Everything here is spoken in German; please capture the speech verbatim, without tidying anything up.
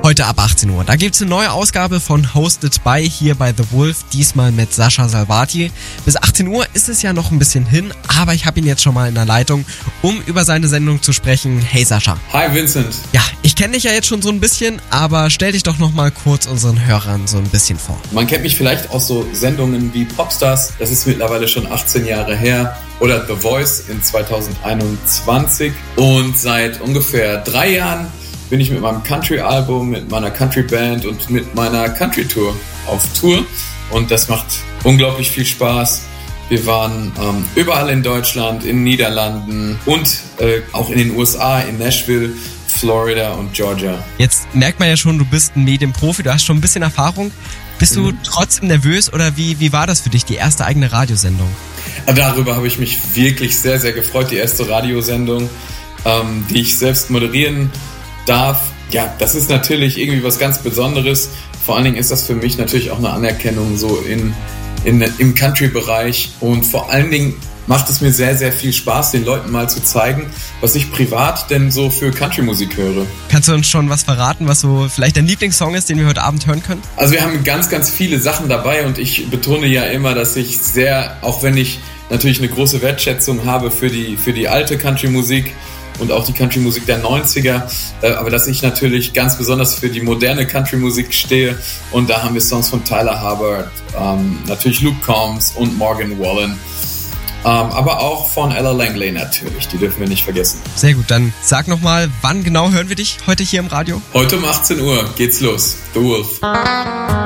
Heute ab achtzehn Uhr. Da gibt's eine neue Ausgabe von Hosted by hier bei The Wolf, diesmal mit Sascha Salvati. Bis achtzehn Uhr ist es ja noch ein bisschen hin, aber ich habe ihn jetzt schon mal in der Leitung, um über seine Sendung zu sprechen. Hey Sascha. Hi Vincent. Ja, ich kenne dich ja jetzt schon so ein bisschen, aber stell dich doch noch mal kurz unseren Hörern so ein bisschen vor. Man kennt mich vielleicht aus so Sendungen wie Popstars, das ist mittlerweile schon achtzehn Jahre her, oder The Voice in zweitausendeinundzwanzig, und seit ungefähr drei Jahren bin ich mit meinem Country-Album, mit meiner Country-Band und mit meiner Country-Tour auf Tour, und das macht unglaublich viel Spaß. Wir waren ähm, überall in Deutschland, in den Niederlanden und äh, auch in den U S A, in Nashville, Florida und Georgia. Jetzt merkt man ja schon, du bist ein Medienprofi, du hast schon ein bisschen Erfahrung. Bist du mhm. trotzdem nervös oder wie, wie war das für dich, die erste eigene Radiosendung? Darüber habe ich mich wirklich sehr, sehr gefreut, die erste Radiosendung, ähm, die ich selbst moderieren darf. Ja, das ist natürlich irgendwie was ganz Besonderes. Vor allen Dingen ist das für mich natürlich auch eine Anerkennung so in, in, im Country-Bereich, und vor allen Dingen macht es mir sehr, sehr viel Spaß, den Leuten mal zu zeigen, was ich privat denn so für Country-Musik höre. Kannst du uns schon was verraten, was so vielleicht dein Lieblingssong ist, den wir heute Abend hören können? Also wir haben ganz, ganz viele Sachen dabei, und ich betone ja immer, dass ich sehr, auch wenn ich natürlich eine große Wertschätzung habe für die, für die alte Country-Musik und auch die Country-Musik der neunziger, äh, aber dass ich natürlich ganz besonders für die moderne Country-Musik stehe, und da haben wir Songs von Tyler Hubbard, ähm, natürlich Luke Combs und Morgan Wallen, ähm, aber auch von Ella Langley natürlich, die dürfen wir nicht vergessen. Sehr gut, dann sag nochmal, wann genau hören wir dich heute hier im Radio? Heute um achtzehn Uhr geht's los, The Wolf.